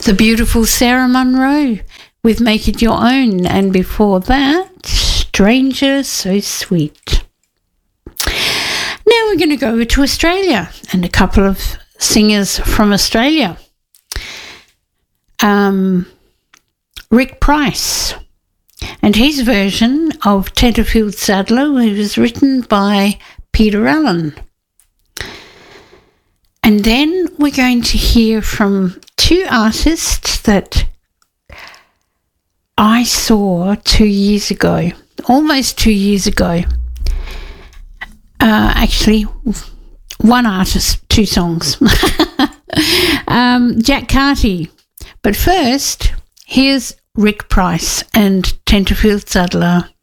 the beautiful Sarah Monroe with Make It Your Own, and before that, Stranger So Sweet. Now we're going to go to Australia and a couple of singers from Australia. Rick Price and his version of Tenterfield Saddler, which was written by Peter Allen. And then we're going to hear from two artists that I saw 2 years ago, almost 2 years ago. Actually, one artist, two songs. Jack Carty. But first, here's Rick Price and Tenterfield Saddler.